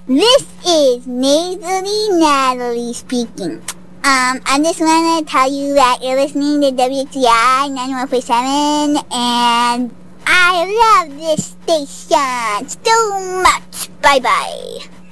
This is Nasally Natalie speaking. I just want to tell you that you're listening to WTI 91.7, and I love this station so much. Bye-bye.